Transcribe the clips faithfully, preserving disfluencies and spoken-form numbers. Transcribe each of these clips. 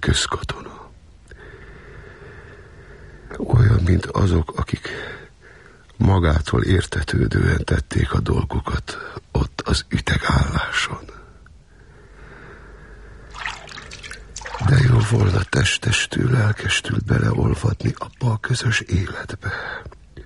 közkatona. Olyan, mint azok, akik magától értetődően tették a dolgokat ott az ütegálláson. De jó volna testestül, lelkestül beleolvadni abba a közös életbe,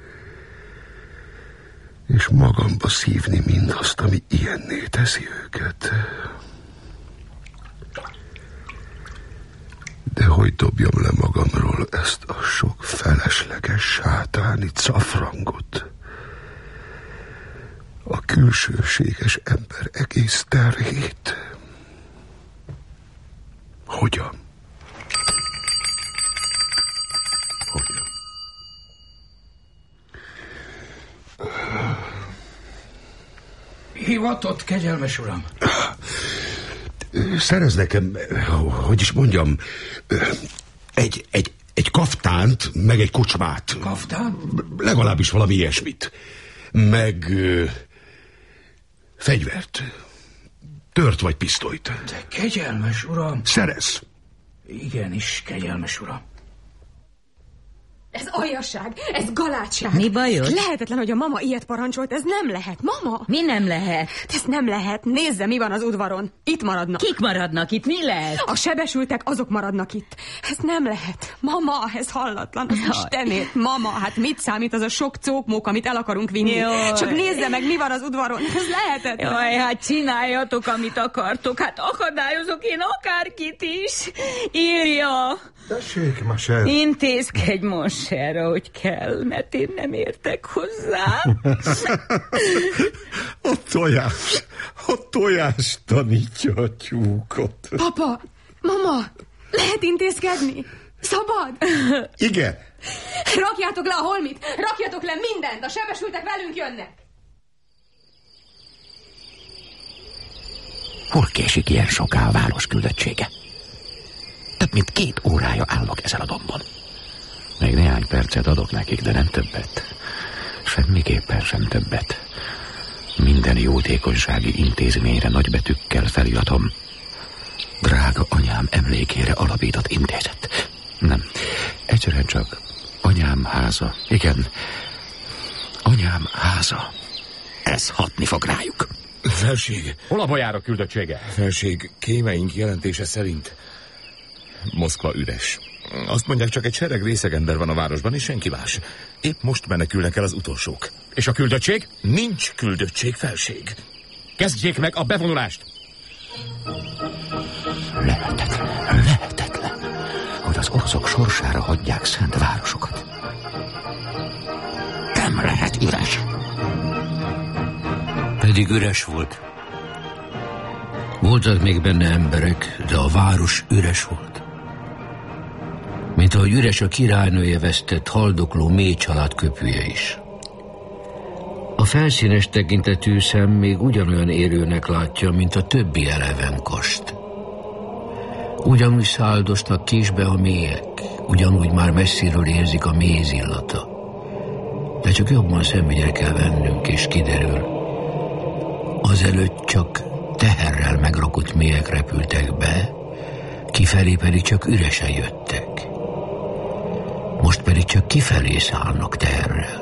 és magamba szívni mindazt, ami ilyenné teszi őket. De hogy dobjam le magamról ezt a sok felesleges sátáni cafrangot, a külsőséges ember egész terhét? Hogyan? Hogyan? Hivatott, kegyelmes uram? Szerez nekem, hogy is mondjam, egy, egy, egy kaftánt, meg egy kocsmát. Kaftán? Legalábbis valami ilyesmit. Meg ö, fegyvert. Tört vagy pisztolyt. De kegyelmes uram... Szerez. Igenis, kegyelmes uram. Ez aljasság, ez galátság. Mi bajod? Lehetetlen, hogy a mama ilyet parancsolt, ez nem lehet. Mama? Mi nem lehet? Ez nem lehet. Nézze, mi van az udvaron. Itt maradnak. Kik maradnak itt? Mi lehet? A sebesültek, azok maradnak itt. Ez nem lehet. Mama, ez hallatlan. Az Istenét. Mama, hát mit számít az a sok cókmók, amit el akarunk vinni? Jaj. Csak nézze meg, mi van az udvaron. Ez lehetetlen. Jaj, hát csináljatok, amit akartok. Hát akadályozok én akárkit is. Írja. Tessék, Masel. Intézkedj most erre, hogy kell, mert én nem értek hozzá. A tojás, a tojás tanítja a tyúkot. Papa, mama, lehet intézkedni? Szabad? Igen. Rakjátok le a holmit, rakjatok le mindent, a sebesültek velünk jönnek. Hol késik ilyen soká a város küldöttsége? Több mint két órája állok ezen a dombon. Még néhány percet adok nekik, de nem többet. Semmiképpen sem többet. Minden jótékonysági intézményre nagybetűkkel feliratom: drága anyám emlékére alapított intézet. Nem, egyszerűen csak anyám háza. Igen, anyám háza. Ez hatni fog rájuk. Felség. Hol a bojárok küldöttsége? Felség, kémeink jelentése szerint Moszkva üres. Azt mondják, csak egy sereg részegember van a városban, és senki más. Épp most menekülnek el az utolsók. És a küldöttség? Nincs küldöttség, felség. Kezdjék meg a bevonulást! Lehetetlen, lehetetlen, hogy az oroszok sorsára hagyják szent városokat. Nem lehet üres. Pedig üres volt. Voltak még benne emberek, de a város üres volt. Mint ahogy üres a királynője vesztett haldokló mély család köpője is. A felszínes tekintetű szem még ugyanolyan érőnek látja, mint a többi eleven kast. Ugyanúgy száldosnak késbe a mélyek, ugyanúgy már messziről érzik a méz illata. De csak jobban szemügyre kell vennünk, és kiderül, azelőtt csak teherrel megrakott mélyek repültek be, kifelé pedig csak üresen jöttek. Most pedig csak kifelé szállnak teherrel.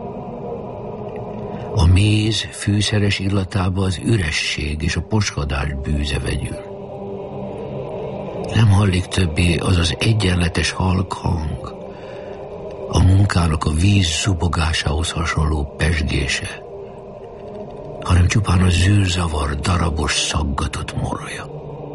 A méz fűszeres illatába az üresség és a poskodás bűze vegyül. Nem hallik többé az az egyenletes halk hang, a munkának a víz zubogásához hasonló pezsgése, hanem csupán a zűrzavar darabos szaggatott morolya.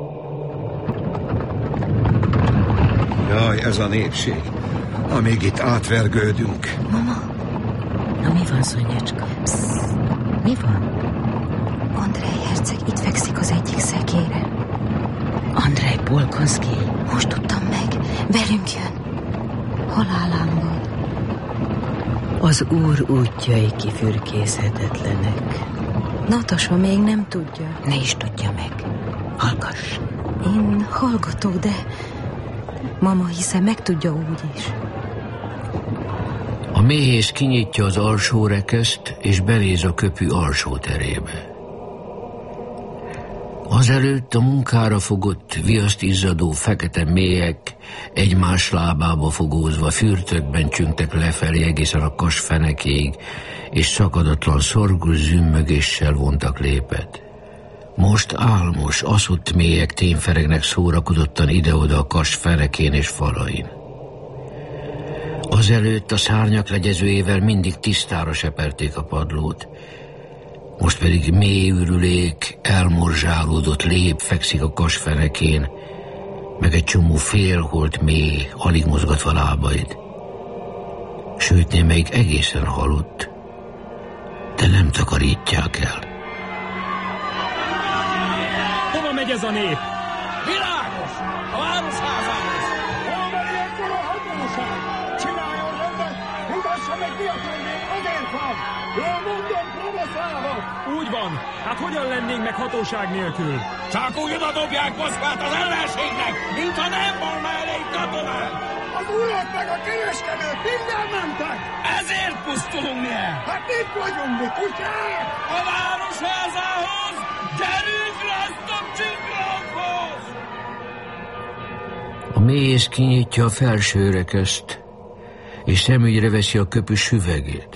Jaj, ez a népség, amíg itt átvergődünk. Mama, na mi van, Szonyecska? Pssz, mi van? Andrej herceg itt fekszik az egyik szekére. Andrej Bolkonszky? Most tudtam meg, velünk jön. Halálámban. Az úr útjai kifürkészhetetlenek. Natasa még nem tudja. Ne is tudja meg. Hallgass. Én hallgatok, de mama hisze meg tudja úgy is. A méhész kinyitja az alsó rekeszt, és beléz a köpű alsó terébe. Azelőtt a munkára fogott, viaszt izzadó fekete mélyek egymás lábába fogózva fürtökben csüngtek lefelé egészen a kas fenekéig, és szakadatlan szorgos zümmögéssel vontak lépet. Most álmos, aszott mélyek tényferegnek szórakozottan ide-oda a kas fenekén és falain. Azelőtt a szárnyak legyezőjével mindig tisztára seperték a padlót, most pedig mély ürülék, elmorzsálódott lép fekszik a kas fenekén, meg egy csomó félholt mély, alig mozgatva lábait. Sőt, némelyik egészen halott, de nem takarítják el. Hova megy ez a nép? Világos! A városházához! Hol van ilyenkor a hatóság? Csináljon rendet! Mutassa meg, mi a többé! Azért van! Jól mondom, provokálok! Úgy van. Hát hogyan lennénk meg hatóság nélkül? Csak úgy oda dobják Moszkvát az ellenségnek, mintha nem volna elég katonák! Az urak meg a kereskedők minden mentek! Ezért pusztulunk mi el! Hát mit vagyunk mi, kutyák? A városházához! Gyerünk, ráztok csinkrókhoz! A mélyész kinyitja a felső rekeszt, és szemügyre veszi a köpű süvegét.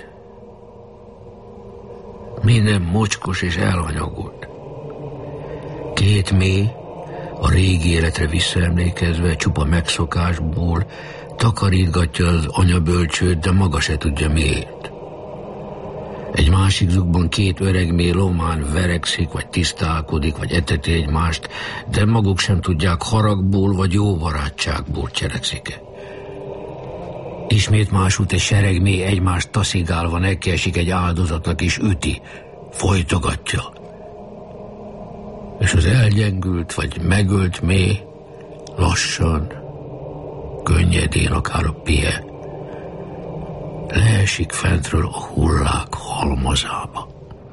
Minden mocskos és elhanyagolt. Két mély, a régi életre visszaemlékezve, csupa megszokásból takarítgatja az anyabölcsőt, de maga se tudja miért. Egy másik zugban két öreg mély lomán verekszik, vagy tisztálkodik, vagy eteti egymást, de maguk sem tudják, haragból vagy jó barátságból cselekszik-e. Ismét másút egy sereg mély egymást taszigálva nekiesik egy áldozatnak és üti, folytogatja. És az elgyengült vagy megölt mély lassan, könnyedén, akár a pie, leesik fentről a hullák halmazába.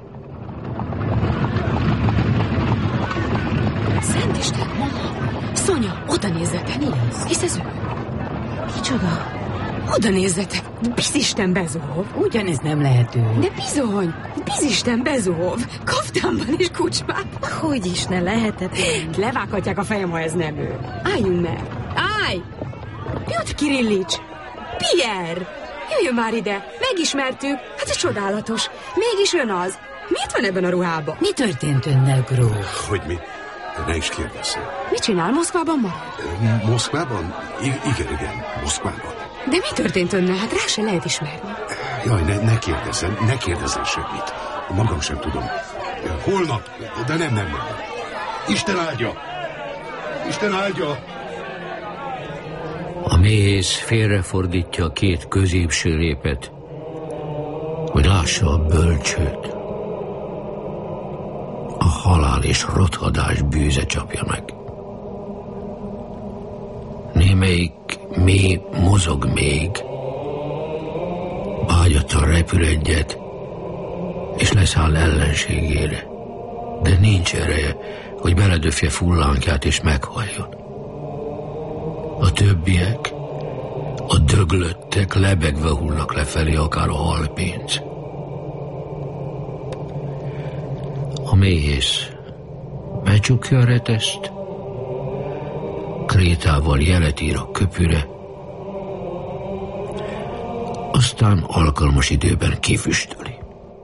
Szent Isten, mama! Szonya, oda nézzetek! Mi az? Hisz ez ő? Kicsoda? Oda nézzetek! Bizisten Bezuhov! Ugyanez nem lehet ő. De bizony! Bizisten Bezuhov! Kaftánban és kucsmában! Hogy is ne lehetett? Levághatják a fejem, ha ez nem ő. Álljunk meg! Állj! Piotr Kirillics! Pierre! Jöjjön már ide! Megismertük! Hát ez csodálatos! Mégis ön az! Miért van ebben a ruhában? Mi történt önnel, gróf? Hogy mi? Ne is kérdezzél. Mit csinál? Moszkvában marad? Moszkvában? I- igen, igen, Moszkvában. De mi történt önnel? Hát rá se lehet ismerni. Jaj, ne, ne kérdezzen, ne kérdezzen semmit. Magam sem tudom. Holnap, de nem, nem, nem. Isten áldja! Isten áldja! A méhész félrefordítja a két középső lépet, hogy lássa a bölcsőt. A halál és rothadás bűze csapja meg. Némelyik mély mozog még, vágyattal repül egyet, és leszáll ellenségére, de nincs ereje, hogy beledöfje fullánkját és meghalljon. A többiek, a döglöttek lebegve hullnak lefelé, akár a halpénz. A méhész becsukja a reteszt, krétával jelet ír a köpűre, aztán alkalmas időben kifüstöli.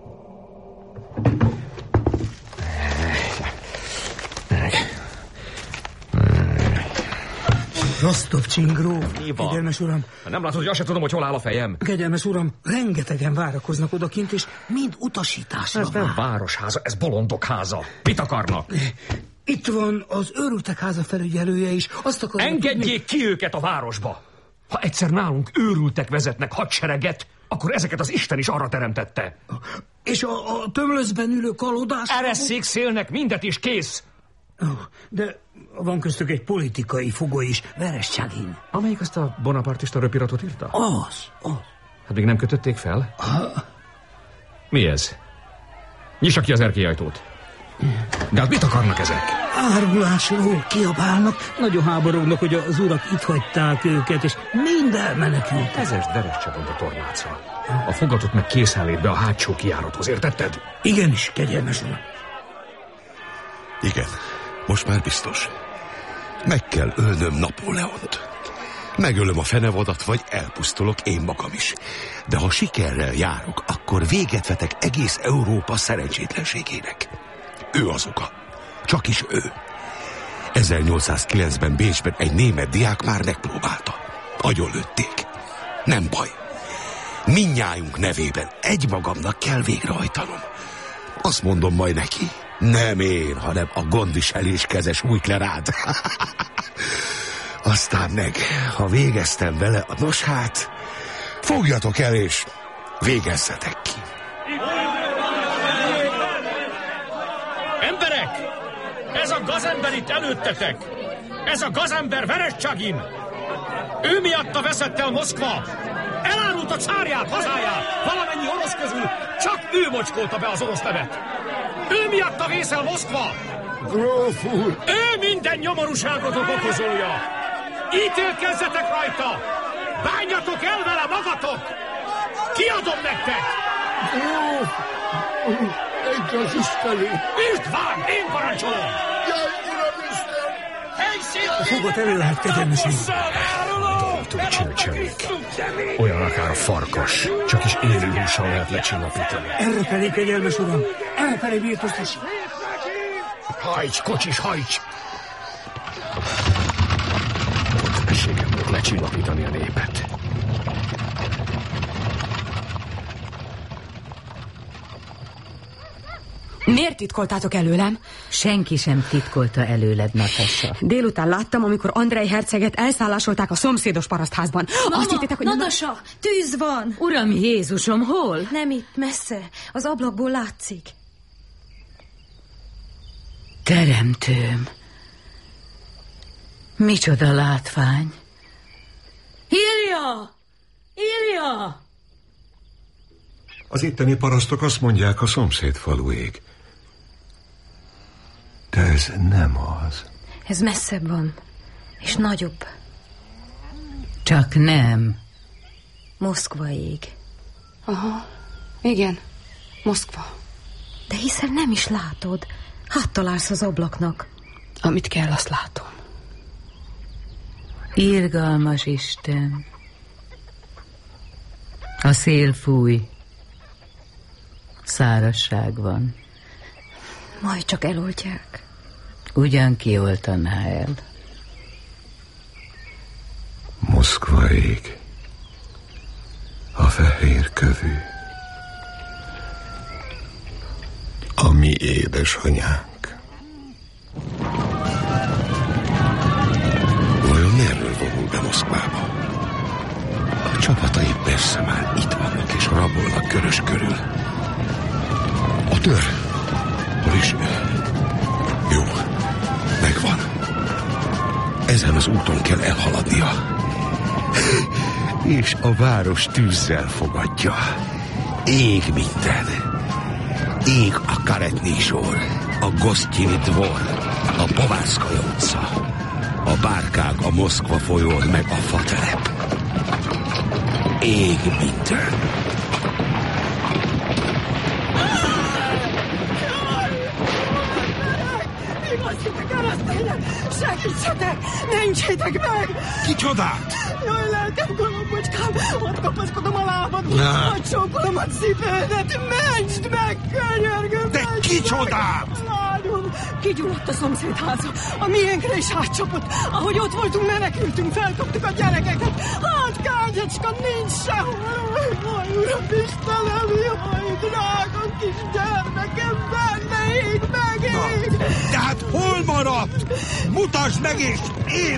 Rostov Csingróf, kegyelmes uram. Nem látod, hogy azt sem tudom, hogy hol áll a fejem? Kegyelmes uram, rengetegen várakoznak odakint, és mind utasításra Ez nem városháza, ez bolondok háza. Mit akarnak? Itt van az őrültek háza felügyelője is. Azt akarja, engedjék tudni... ki őket a városba. Ha egyszer nálunk őrültek vezetnek hadsereget, akkor ezeket az Isten is arra teremtette. És a, a tömlözben ülő kalódás... Eresszék szélnek, mindet is kész. Oh, de van köztük egy politikai fogoly is, Vereshchagin. Amelyik azt a bonapartista röpiratot írta? Az, az. Hát még nem kötötték fel? Ha. Mi ez? Nyissa ki az erkélyajtót. De hát mit akarnak ezek? Árulásról kiabálnak, nagyon háborognak, hogy az urak itt hagyták őket, és mind elmenekült. Ezes deres csapont a tornácra. A fogatot meg készenlétbe a hátsó kijárathoz, értetted? Igenis, kegyelmes uram. Igen, Most már biztos. Meg kell ölnöm Napóleont. Megölöm a fenevadat, vagy elpusztulok én magam is. De ha sikerrel járok, akkor véget vetek egész Európa szerencsétlenségének. Ő az oka. Csak is ő. ezernyolcszázkilencben Bécsben egy német diák már megpróbálta. Agyonlőtték. Nem baj. Mindnyájunk nevében egymagamnak kell végrehajtanom. Azt mondom majd neki. Nem én, hanem a gondviselés kezes újklerád. Aztán meg, ha végeztem vele, nos hát, fogjatok el és végezzetek ki. Emberek! Ez a gazember itt előttetek! Ez a gazember Veresscsagin! Ő miatta veszett el Moszkva! Elárult a cárját, hazáját! Valamennyi orosz közül csak ő mocskolta be az orosz nevet! Ő miatta vészel Moszkva! Gróf úr! Ő minden nyomorúságotok okozója! Ítélkezzetek rajta! Bánjatok el vele magatok! Kiadom nektek! Gróf! Egy az Istenő! István, én parancsolom! Jaj, uram Isten! Helyszín! Fogot elő lehet, kegyelmes úr. Túl csőcsemék. Olyan akár a farkas. Csak is élő hússal lehet lecsillapítani. Errefelé, kegyelmes uram. Errefelé birtosíts. Hajts, kocsis, hajts! Ott mességem volt lecsillapítani a népet. Miért titkoltátok előlem? Senki sem titkolta előled, Natassa. Délután láttam, amikor Andrej herceget elszállásolták a szomszédos parasztházban. Mama, Azt hittétek, hogy... Natassa, tűz van! Uram Jézusom, hol? Nem itt, messze. Az ablakból látszik. Teremtőm. Micsoda látvány. Ilja! Ilja! Az itteni parasztok azt mondják, a szomszéd faluég. De ez nem az. Ez messzebb van. És nagyobb. Csak nem. Moszkvaig. Aha, igen, Moszkva. De hiszen nem is látod. Hát találsz az ablaknak. Amit kell, azt látom. Irgalmas Isten. A szél fúj. Szárazság van. Majd csak eloltják. Ugyan kioltaná el. Moszkvaig. A fehér kövű. A mi édesanyánk. Vajon merről vonul be Moszkvába? A csapatai persze már itt vannak és rabolnak Körös körül. A tör. Hol is? Jó, megvan. Ezen az úton kell elhaladnia. És a város tűzzel fogadja. Ég minden. Ég a Karetnyi sor, a Gosztyini dvor, a Povárszkaja utca, a bárkák a Moszkva folyón, meg a fatelep. Ég minden. Segítsetek! Mentsétek meg! Kicsodát? Jaj, lelkem, golombocskám! Ott kapaszkodom a lábadba! Ott csókolom a cipődet! Mentsd meg, könyörgöm! De kicsodát? Lányom, kigyulladt a szomszédháza. A miénkre is átcsapott. Ahogy ott voltunk, menekültünk, felkaptuk a gyerekeket. Hát, Kágyecska, nincs sehol! Jaj, uram, Istenem, jaj, drága kis gyermekem, benne ég, megég! Tehát hol maradt? Mutasd meg, és én